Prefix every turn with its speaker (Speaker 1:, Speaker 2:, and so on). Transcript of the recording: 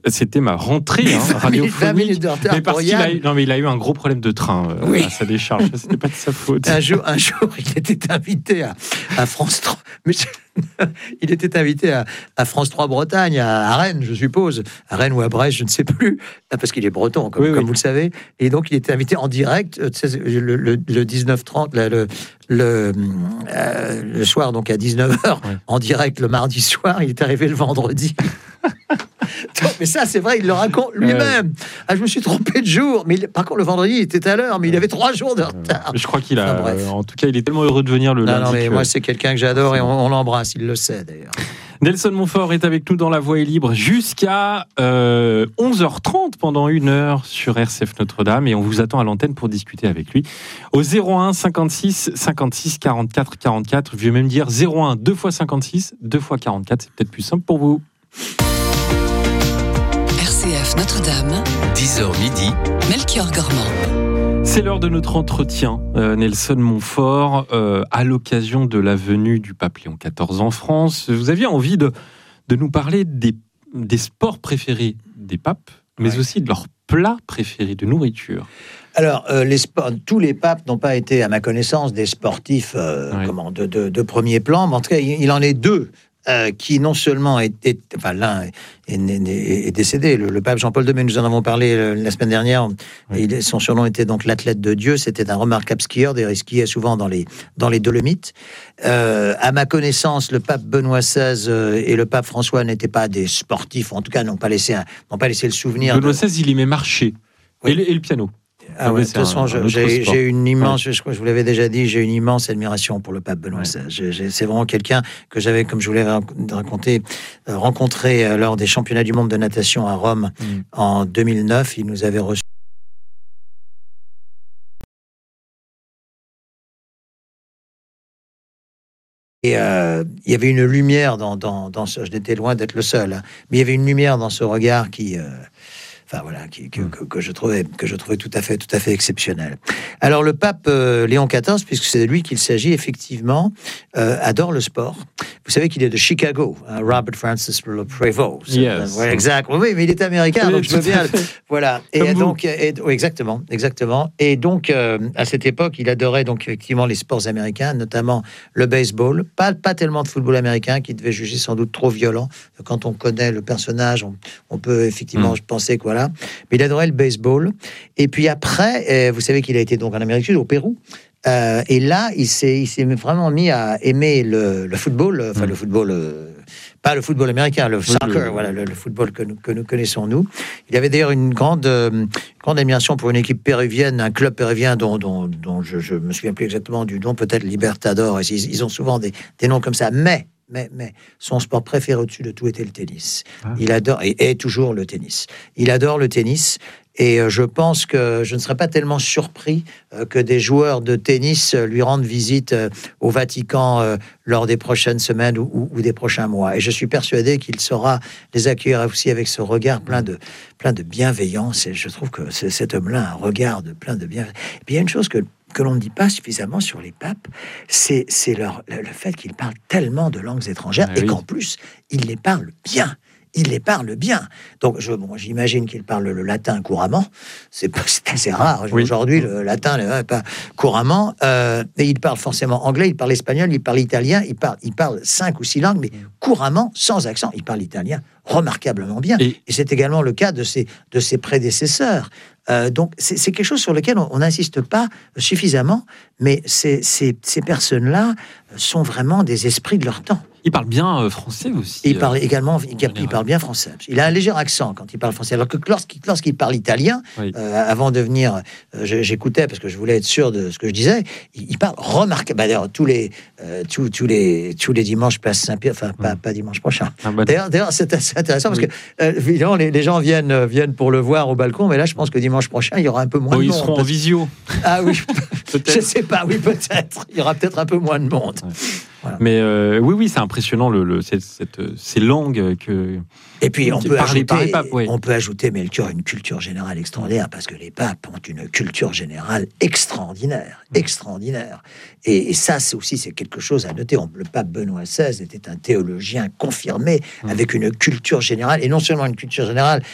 Speaker 1: C'était ma rentrée radiophonique.
Speaker 2: 20 minutes de retard.
Speaker 1: Mais parce qu'il a eu un gros problème de train à sa décharge. Ça, c'était pas de sa faute.
Speaker 2: Un jour, il était invité à France 3. Mais il était invité à France 3 Bretagne, à Rennes, je suppose. À Rennes ou à Brest, je ne sais plus. Parce qu'il est breton, comme vous le savez. Et donc, il était invité en direct, le 19h30, le soir, donc à 19h, en direct le mardi soir. Il est arrivé le vendredi. Mais ça, c'est vrai, il le raconte lui-même. Je me suis trompé de jour. Mais par contre, le vendredi, il était à l'heure, mais il avait 3 jours de retard.
Speaker 1: Je crois qu'il a. En tout cas, il est tellement heureux de venir le lundi.
Speaker 2: Non, mais moi, c'est quelqu'un que j'adore et on l'embrasse. Il le sait d'ailleurs.
Speaker 1: Nelson Montfort est avec nous dans La Voix est libre jusqu'à 11h30 pendant 1 heure sur RCF Notre-Dame et on vous attend à l'antenne pour discuter avec lui au 01 56 56 44 44. Je vais même dire 01 2 x 56 2 x 44. C'est peut-être plus simple pour vous.
Speaker 3: RCF Notre-Dame,
Speaker 4: 10h midi,
Speaker 3: Melchior Gormand.
Speaker 1: C'est l'heure de notre entretien, Nelson Montfort, à l'occasion de la venue du pape Léon XIV en France. Vous aviez envie de nous parler des sports préférés des papes, mais aussi de leurs plats préférés de nourriture.
Speaker 2: Alors, tous les papes n'ont pas été, à ma connaissance, des sportifs de premier plan, mais en tout cas, il en est 2. Qui non seulement l'un est décédé, le pape Jean-Paul II, mais nous en avons parlé la semaine dernière. Son surnom était donc l'athlète de Dieu. C'était un remarquable skieur. D'ailleurs, il skiait souvent dans les Dolomites. À ma connaissance, le pape Benoît XVI et le pape François n'étaient pas des sportifs, ou en tout cas n'ont pas laissé le souvenir.
Speaker 1: Benoît XVI, il aimait marcher et le piano.
Speaker 2: De toute façon, j'ai une immense, je crois que je vous l'avais déjà dit, j'ai une immense admiration pour le pape Benoît XVI. C'est vraiment quelqu'un que j'avais, comme je vous l'avais rencontré lors des championnats du monde de natation à Rome en 2009. Il nous avait reçus. Et il y avait une lumière dans ce... Je n'étais loin d'être le seul, mais il y avait une lumière dans ce regard qui... que je trouvais tout à fait exceptionnel. Alors le pape Léon XIV, puisque c'est de lui qu'il s'agit effectivement, adore le sport. Vous savez qu'il est de Chicago, Robert Francis Prevost.
Speaker 1: Yes.
Speaker 2: Exact. Oui, mais il est américain, donc je veux bien. Voilà. Et donc, exactement. Et donc, à cette époque, il adorait donc effectivement les sports américains, notamment le baseball. Pas tellement de football américain, qu'il devait juger sans doute trop violent. Quand on connaît le personnage, on peut effectivement penser que voilà. Mais il adorait le baseball. Et puis après, vous savez qu'il a été donc en Amérique du Sud, au Pérou. Et là, il s'est vraiment mis à aimer le football, le football, pas le football américain, le soccer, le football que nous connaissons nous. Il avait d'ailleurs une grande admiration pour une équipe péruvienne, un club péruvien dont je me souviens plus exactement du nom, peut-être Libertador. Ils ont souvent des noms comme ça, mais son sport préféré au-dessus de tout était le tennis. Il adore, et toujours le tennis. Il adore le tennis. Et je pense que je ne serais pas tellement surpris que des joueurs de tennis lui rendent visite au Vatican lors des prochaines semaines ou des prochains mois. Et je suis persuadé qu'il saura les accueillir aussi avec ce regard plein de bienveillance. Et je trouve que cet homme-là a un regard plein de bienveillance. Et puis il y a une chose que l'on ne dit pas suffisamment sur les papes, c'est le fait qu'ils parlent tellement de langues étrangères et qu'en plus, ils les parlent bien. Il les parle bien. Donc, j'imagine qu'il parle le latin couramment. C'est assez rare. Aujourd'hui, le latin, pas couramment. Et il parle forcément anglais, il parle espagnol, il parle italien, il parle 5 ou 6 langues, mais couramment, sans accent. Il parle italien remarquablement bien. Et c'est également le cas de ses prédécesseurs. Donc, c'est quelque chose sur lequel on n'insiste pas suffisamment, mais ces personnes-là sont vraiment des esprits de leur temps.
Speaker 1: Il parle bien français aussi.
Speaker 2: Il parle également, il parle bien français. Il a un léger accent quand il parle français. Alors que lorsqu'il parle italien, avant de venir, j'écoutais parce que je voulais être sûr de ce que je disais. Il parle remarquable. D'ailleurs, tous les dimanches, place Saint-Pierre, enfin pas dimanche prochain. D'ailleurs, c'est assez intéressant parce que évidemment, les gens viennent pour le voir au balcon, mais là, je pense que dimanche prochain, il y aura un peu moins de monde.
Speaker 1: Ils seront en visio.
Speaker 2: Ah oui, je sais pas. Oui, peut-être. Il y aura peut-être un peu moins de monde.
Speaker 1: Voilà. Mais oui, c'est impressionnant ces langues que.
Speaker 2: Et puis on peut ajouter, Melchior, une culture générale extraordinaire, parce que les papes ont une culture générale extraordinaire. Et ça, c'est quelque chose à noter. Le pape Benoît XVI était un théologien confirmé avec une culture générale, et non seulement une culture générale,